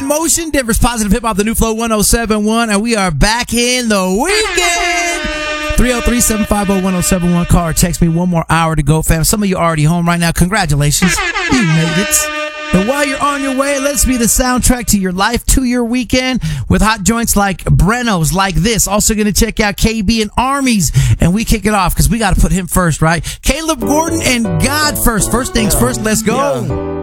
Motion, Denver's Positive Hip Hop, the new Flow 1071, and we are back in the weekend. 303-750-1071. Call or text me. One more hour to go, fam. Some of you are already home right now. Congratulations. You made it. And while you're on your way, let's be the soundtrack to your life, to your weekend, with hot joints like Breno's, like this. Also going to check out KB and Armies, and we kick it off because we got to put him first, right? Caleb Gordon and God first. First things first, let's go.